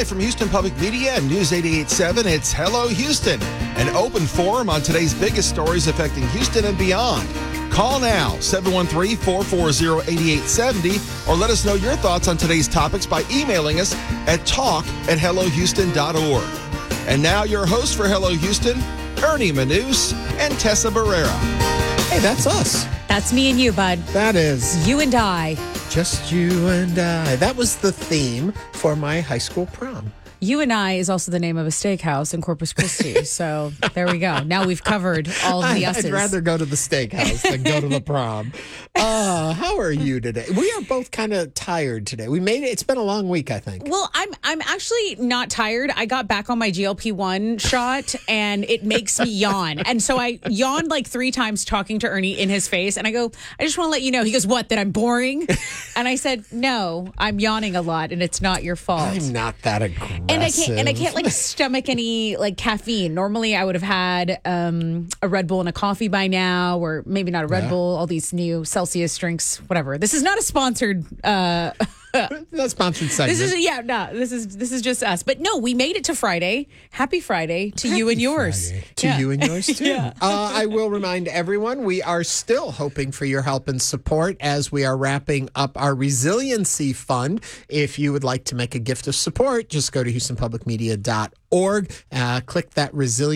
Live from Houston Public Media and News 88.7, it's Hello Houston, an open forum on today's biggest stories affecting Houston and beyond. Call now, 713-440-8870, or let us know your thoughts on today's topics by emailing us at talk@hellohouston.org. And now your hosts for Hello Houston, Ernie Manous and Tessa Barrera. Hey, that's us. That's me and you, bud. That is You and I. just you and I. That was the theme for my high school prom. You and I is also the name of a steakhouse in Corpus Christi. So there we go. Now we've covered all of the S's. I'd rather go to the steakhouse than go to the prom. How are you today? We are both kind of tired today. We made it. It's been a long week, I think. Well, I'm actually not tired. I got back on my GLP-1 shot and it makes me yawn. And so I yawned like 3 times talking to Ernie in his face. And I go, I just want to let you know. He goes, what, that I'm boring? And I said, no, I'm yawning a lot and it's not your fault. I'm not that aggressive. And I can't like stomach any like caffeine. Normally I would have had a Red Bull and a coffee by now, or maybe not a Red Bull, all these new Celsius drinks, whatever. This is not a sponsored Not sponsored segment. This is just us. But no, we made it to Friday. Happy Friday to you and yours. Friday. To you and yours too. Yeah. I will remind everyone we are still hoping for your help and support as we are wrapping up our resiliency fund. If you would like to make a gift of support, just go to HoustonPublicMedia.org. Click that resiliency